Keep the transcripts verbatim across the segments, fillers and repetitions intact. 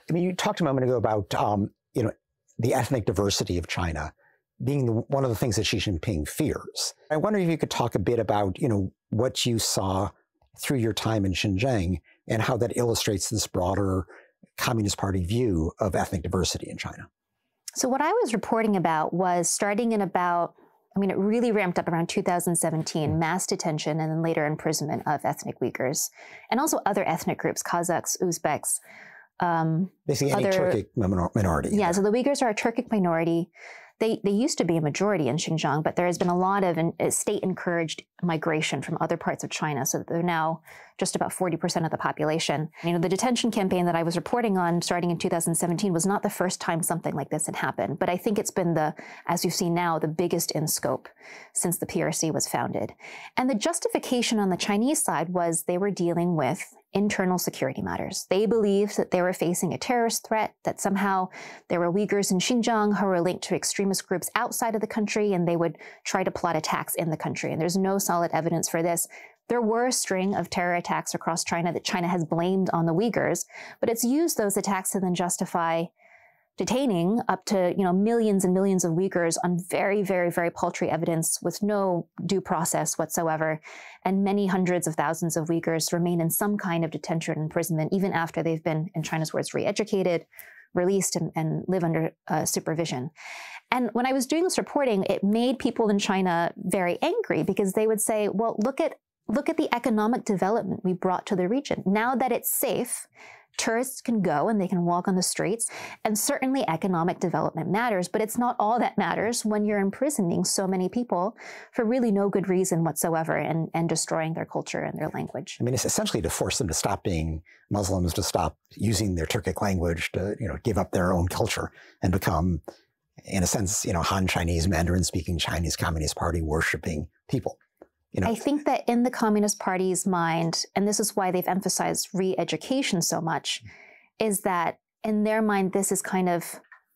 I mean, you talked a moment ago about, um, you know, the ethnic diversity of China being the, one of the things that Xi Jinping fears. I wonder if you could talk a bit about, you know, what you saw through your time in Xinjiang and how that illustrates this broader Communist Party view of ethnic diversity in China. So what I was reporting about was starting in about, I mean, it really ramped up around two thousand seventeen, mass detention and then later imprisonment of ethnic Uyghurs and also other ethnic groups, Kazakhs, Uzbeks. Um, Basically any other, Turkic minority. Yeah, so the Uyghurs are a Turkic minority. They, they used to be a majority in Xinjiang, but there has been a lot of uh, state-encouraged migration from other parts of China, so they're now just about forty percent of the population. You know, the detention campaign that I was reporting on starting in two thousand seventeen was not the first time something like this had happened, but I think it's been the, as you've seen now, the biggest in scope since the P R C was founded. And the justification on the Chinese side was they were dealing with internal security matters. They believed that they were facing a terrorist threat, that somehow there were Uyghurs in Xinjiang who were linked to extremist groups outside of the country, and they would try to plot attacks in the country. And there's no solid evidence for this. There were a string of terror attacks across China that China has blamed on the Uyghurs, but it's used those attacks to then justify detaining up to, you know, millions and millions of Uyghurs on very, very, very paltry evidence with no due process whatsoever. And many hundreds of thousands of Uyghurs remain in some kind of detention and imprisonment, even after they've been, in China's words, re-educated, released, and, and live under uh, supervision. And when I was doing this reporting, it made people in China very angry because they would say, well, look at, look at the economic development we brought to the region. Now that it's safe, tourists can go and they can walk on the streets, and certainly economic development matters, but it's not all that matters when you're imprisoning so many people for really no good reason whatsoever and, and destroying their culture and their language. I mean, it's essentially to force them to stop being Muslims, to stop using their Turkic language, to, you know, give up their own culture and become, in a sense, you know, Han Chinese, Mandarin-speaking Chinese Communist Party worshipping people. You know, I think that in the Communist Party's mind, and this is why they've emphasized re-education so much, is that in their mind, this is kind of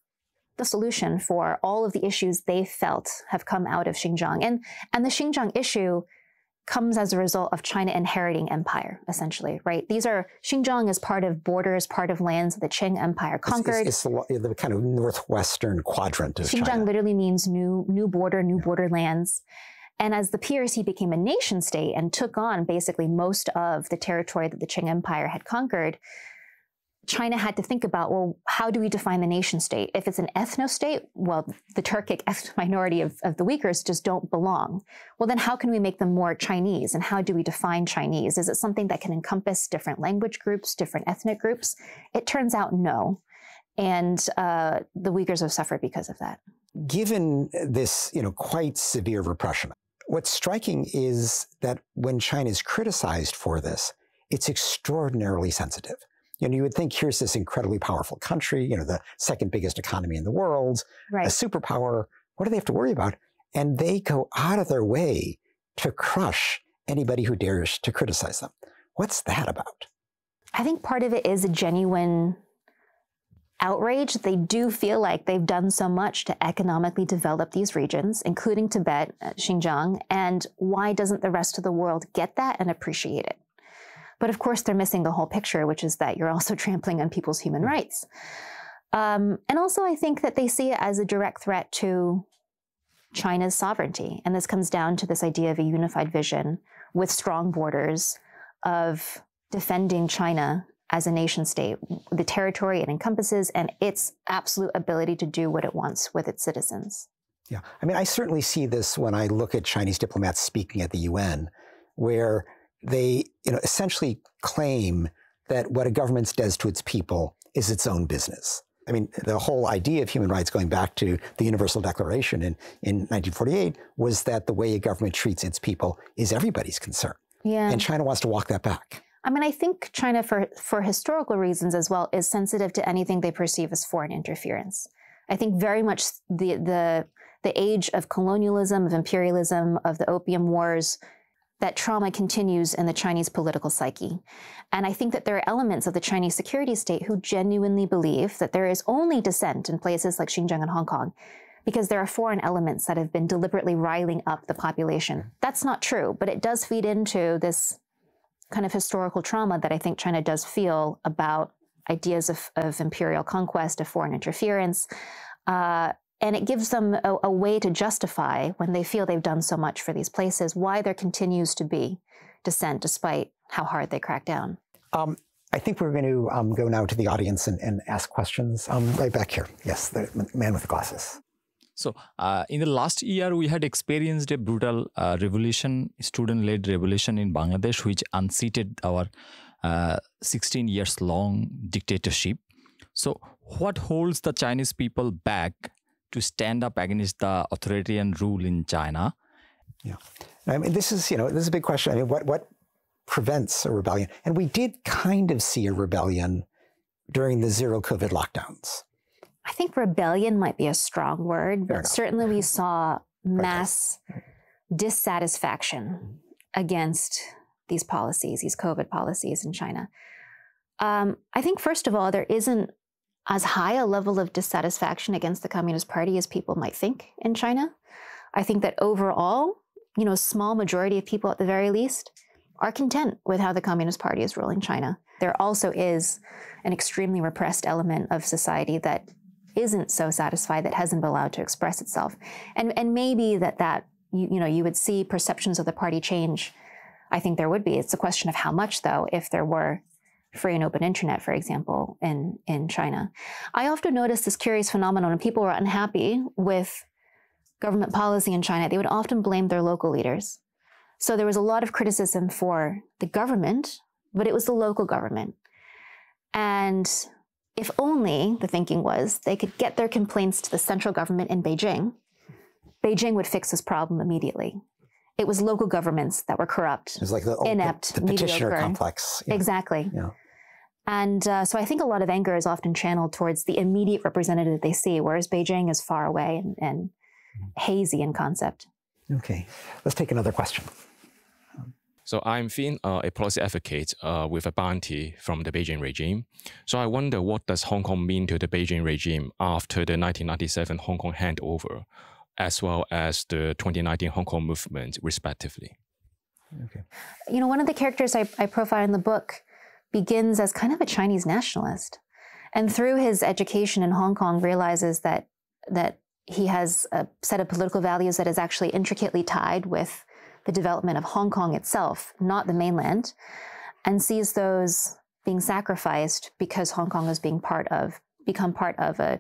the solution for all of the issues they felt have come out of Xinjiang. And, and the Xinjiang issue comes as a result of China inheriting empire, essentially, right? These are, Xinjiang is part of borders, part of lands that the Qing Empire conquered. It's, it's, it's the, the kind of northwestern quadrant of Xinjiang China. literally means new, new border, new yeah. borderlands. And as the P R C became a nation state and took on basically most of the territory that the Qing Empire had conquered, China had to think about, well, how do we define the nation state? If it's an ethno-state, well, the Turkic minority of, of the Uyghurs just don't belong. Well, then how can we make them more Chinese? And how do we define Chinese? Is it something that can encompass different language groups, different ethnic groups? It turns out no. And uh, the Uyghurs have suffered because of that. Given this, you know, quite severe repression, what's striking is that when China is criticized for this, it's extraordinarily sensitive. You know, you would think here's this incredibly powerful country, you know, the second biggest economy in the world, right. a superpower. What do they have to worry about? And they go out of their way to crush anybody who dares to criticize them. What's that about? I think part of it is a genuine outrage. They do feel like they've done so much to economically develop these regions, including Tibet, Xinjiang, and why doesn't the rest of the world get that and appreciate it? But of course, they're missing the whole picture, which is that you're also trampling on people's human rights. Um, and also, I think that they see it as a direct threat to China's sovereignty. And this comes down to this idea of a unified vision with strong borders, of defending China as a nation state, the territory it encompasses, and its absolute ability to do what it wants with its citizens. Yeah, I mean, I certainly see this when I look at Chinese diplomats speaking at the U N, where they, you know, essentially claim that what a government does to its people is its own business. I mean, the whole idea of human rights going back to the Universal Declaration in, in nineteen forty-eight was that the way a government treats its people is everybody's concern. Yeah. And China wants to walk that back. I mean, I think China, for, for historical reasons as well, is sensitive to anything they perceive as foreign interference. I think very much the, the, the age of colonialism, of imperialism, of the Opium Wars, that trauma continues in the Chinese political psyche. And I think that there are elements of the Chinese security state who genuinely believe that there is only dissent in places like Xinjiang and Hong Kong because there are foreign elements that have been deliberately riling up the population. That's not true, but it does feed into this kind of historical trauma that I think China does feel about ideas of, of imperial conquest, of foreign interference. Uh, and it gives them a, a way to justify, when they feel they've done so much for these places, why there continues to be dissent despite how hard they crack down. Um, I think we're going to um, go now to the audience and, and ask questions. Um, right back here. Yes, the man with the glasses. So uh, in the last year, we had experienced a brutal uh, revolution, student-led revolution in Bangladesh, which unseated our uh, sixteen years long dictatorship. So what holds the Chinese people back to stand up against the authoritarian rule in China? Yeah, I mean, this is, you know, this is a big question. I mean, what, what prevents a rebellion? And we did kind of see a rebellion during the zero COVID lockdowns. I think rebellion might be a strong word, but certainly we saw mass dissatisfaction against these policies, these COVID policies in China. Um, I think, first of all, there isn't as high a level of dissatisfaction against the Communist Party as people might think in China. I think that overall, you know, a small majority of people at the very least are content with how the Communist Party is ruling China. There also is an extremely repressed element of society that isn't so satisfied, that hasn't been allowed to express itself. And, and maybe that, that you, you know, you would see perceptions of the party change. I think there would be. It's a question of how much, though, if there were free and open internet, for example, in, in China. I often notice this curious phenomenon when people were unhappy with government policy in China. They would often blame their local leaders. So there was a lot of criticism for the government, but it was the local government. And if only, the thinking was, they could get their complaints to the central government in Beijing, Beijing would fix this problem immediately. It was local governments that were corrupt, it was like the, inept, the, the petitioner mediocre. complex. Yeah. Exactly. Yeah. And uh, so I think a lot of anger is often channeled towards the immediate representative they see, whereas Beijing is far away and, and hazy in concept. Okay, let's take another question. So I'm Finn, uh, a policy advocate uh, with a bounty from the Beijing regime. So I wonder, what does Hong Kong mean to the Beijing regime after the nineteen ninety-seven Hong Kong handover, as well as the twenty nineteen Hong Kong movement, respectively? Okay. You know, one of the characters I, I profile in the book begins as kind of a Chinese nationalist. And through his education in Hong Kong, realizes that, that he has a set of political values that is actually intricately tied with the development of Hong Kong itself, not the mainland, and sees those being sacrificed because Hong Kong is being part of, become part of a,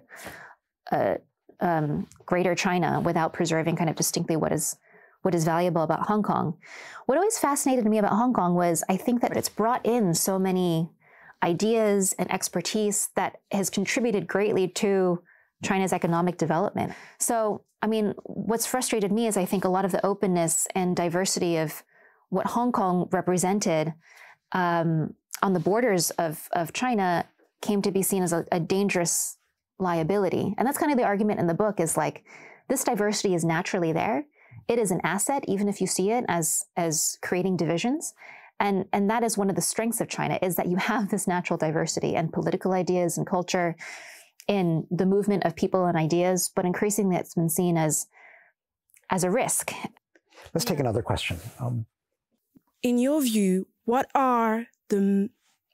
a um, greater China without preserving kind of distinctly what is, what is valuable about Hong Kong. What always fascinated me about Hong Kong was, I think that it's brought in so many ideas and expertise that has contributed greatly to China's economic development. So, I mean, what's frustrated me is I think a lot of the openness and diversity of what Hong Kong represented um, on the borders of, of China came to be seen as a, a dangerous liability. And that's kind of the argument in the book, is like, this diversity is naturally there. It is an asset, even if you see it as, as creating divisions. And, and that is one of the strengths of China, is that you have this natural diversity and political ideas and culture in the movement of people and ideas, but increasingly it's been seen as, as a risk. Let's take another question. Um, in your view, what are the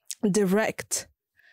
direct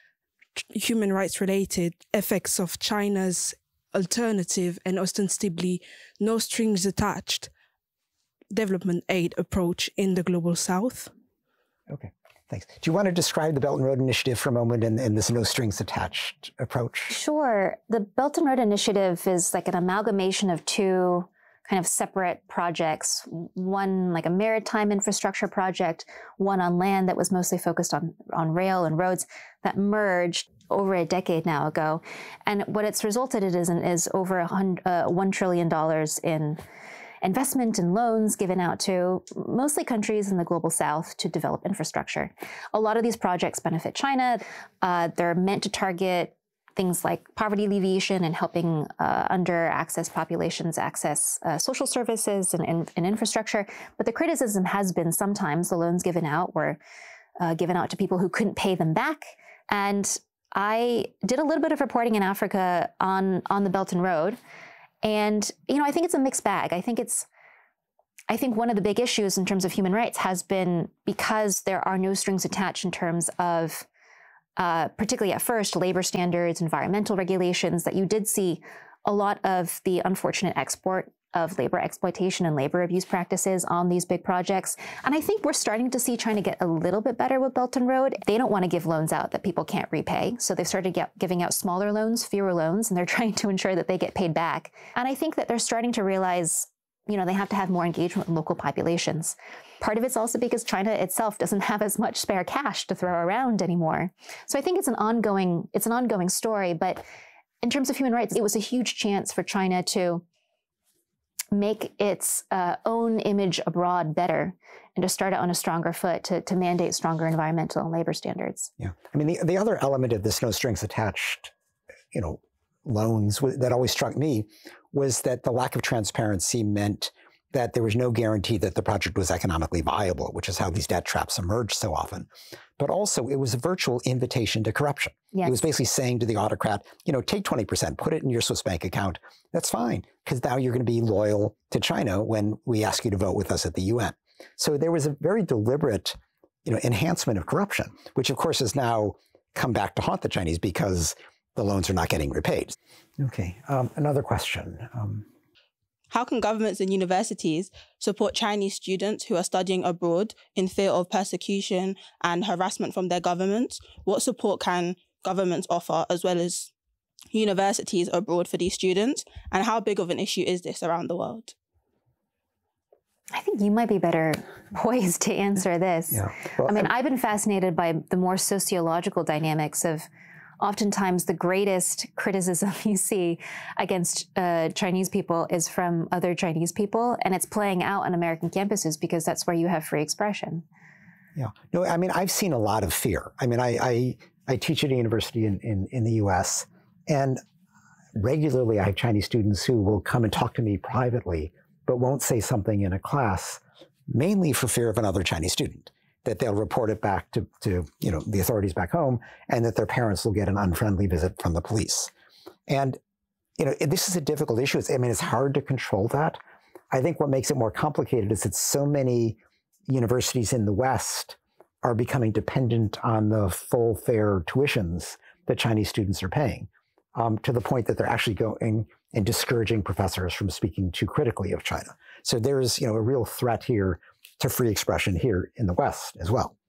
human rights related effects of China's alternative and ostensibly no strings attached development aid approach in the Global South? Okay. Thanks. Do you want to describe the Belt and Road Initiative for a moment and, and this no strings attached approach? Sure. The Belt and Road Initiative is like an amalgamation of two kind of separate projects. One like a maritime infrastructure project, one on land that was mostly focused on, on rail and roads, that merged over a decade now ago. And what it's resulted in is, is over a hundred, uh, one trillion dollars in investment and loans given out to mostly countries in the Global South to develop infrastructure. A lot of these projects benefit China. Uh, they're meant to target things like poverty alleviation and helping uh, under-accessed populations access uh, social services and, and, and infrastructure. But the criticism has been sometimes the loans given out were uh, given out to people who couldn't pay them back. And I did a little bit of reporting in Africa on, on the Belt and Road. And, you know, I think it's a mixed bag. I think it's, I think one of the big issues in terms of human rights has been because there are no strings attached in terms of uh, particularly at first, labor standards, environmental regulations, that you did see a lot of the unfortunate export of labor exploitation and labor abuse practices on these big projects. And I think we're starting to see China get a little bit better with Belt and Road. They don't want to give loans out that people can't repay. So they've started get, giving out smaller loans, fewer loans, and they're trying to ensure that they get paid back. And I think that they're starting to realize, you know, they have to have more engagement with local populations. Part of it's also because China itself doesn't have as much spare cash to throw around anymore. So I think it's an ongoing, it's an ongoing story. But in terms of human rights, it was a huge chance for China to make its uh, own image abroad better and to start it on a stronger foot to, to mandate stronger environmental and labor standards. Yeah. I mean, the, the other element of this no strings attached, you know, loans that always struck me was that the lack of transparency meant that there was no guarantee that the project was economically viable, which is how these debt traps emerge so often. But also, it was a virtual invitation to corruption. Yes. It was basically saying to the autocrat, you know, take twenty percent, put it in your Swiss bank account. That's fine, because now you're going to be loyal to China when we ask you to vote with us at the U N. So there was a very deliberate, you know, enhancement of corruption, which of course has now come back to haunt the Chinese because the loans are not getting repaid. Okay, um, another question. Um, How can governments and universities support Chinese students who are studying abroad in fear of persecution and harassment from their governments? What support can governments offer, as well as universities abroad, for these students? And how big of an issue is this around the world? I think you might be better poised to answer this. Yeah. Well, I mean, I'm, I've been fascinated by the more sociological dynamics of oftentimes the greatest criticism you see against uh, Chinese people is from other Chinese people, and it's playing out on American campuses because that's where you have free expression. Yeah. No, I mean, I've seen a lot of fear. I mean, I, I, I teach at a university in, in, in the U S, and regularly I have Chinese students who will come and talk to me privately, but won't say something in a class, mainly for fear of another Chinese student, that they'll report it back to, to you know, the authorities back home, and that their parents will get an unfriendly visit from the police. And you know, this is a difficult issue. It's, I mean, it's hard to control that. I think what makes it more complicated is that so many universities in the West are becoming dependent on the full fare tuitions that Chinese students are paying, um, to the point that they're actually going and discouraging professors from speaking too critically of China. So there's, you know, a real threat here to free expression here in the West as well.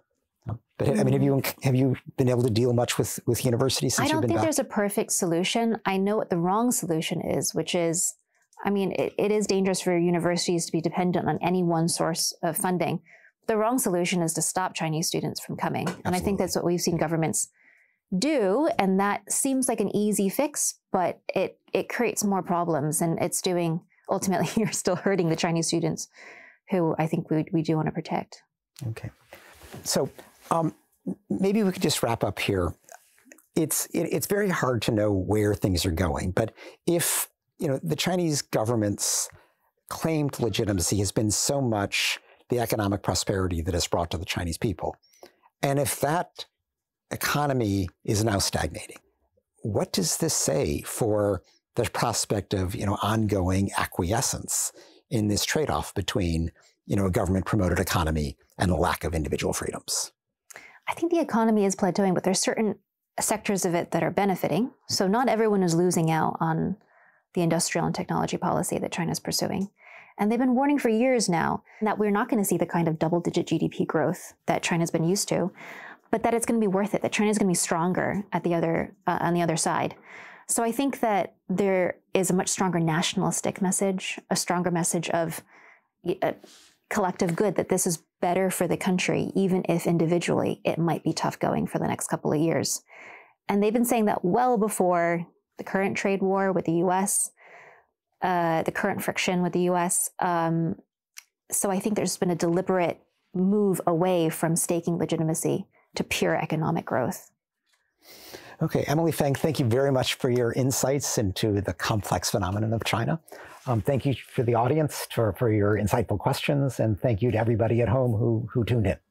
But I mean, have you have you been able to deal much with with universities since I don't you've been think back? there's a perfect solution. I know what the wrong solution is, which is, I mean, it, it is dangerous for universities to be dependent on any one source of funding. The wrong solution is to stop Chinese students from coming. Absolutely. And I think that's what we've seen governments do. And that seems like an easy fix, but it, it creates more problems. And it's doing, ultimately, you're still hurting the Chinese students who I think we, we do want to protect. Okay. So um, maybe we could just wrap up here. It's, it, it's very hard to know where things are going. But if, you know, the Chinese government's claim to legitimacy has been so much the economic prosperity that it's brought to the Chinese people, and if that economy is now stagnating, what does this say for the prospect of, you know, ongoing acquiescence in this trade-off between, you know, a government-promoted economy and the lack of individual freedoms? I think the economy is plateauing, but there's certain sectors of it that are benefiting. So not everyone is losing out on the industrial and technology policy that China's pursuing. And they've been warning for years now that we're not going to see the kind of double-digit G D P growth that China's been used to, but that it's going to be worth it, that China's going to be stronger at the other, uh, on the other side. So I think that there is a much stronger nationalistic message, a stronger message of a collective good, that this is better for the country, even if individually it might be tough going for the next couple of years. And they've been saying that well before the current trade war with the U S, uh, the current friction with the U S. Um, so I think there's been a deliberate move away from staking legitimacy to pure economic growth. Okay, Emily Feng, thank you very much for your insights into the complex phenomenon of China. Um, thank you for the audience for, for your insightful questions, and thank you to everybody at home who, who tuned in.